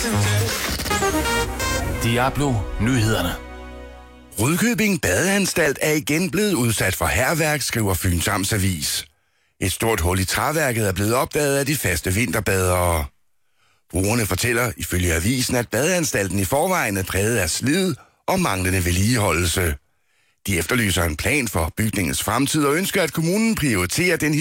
Diablo Nyhederne. Rudkøbing Badeanstalt er igen blevet udsat for hærværk, skriver Fyns Amtsavis. Et stort hul i træværket er blevet opdaget af de faste vinterbadere. Brugerne fortæller ifølge avisen, at badeanstalten i forvejen er præget af slid og manglende vedligeholdelse. De efterlyser en plan for bygningens fremtid og ønsker, at kommunen prioriterer den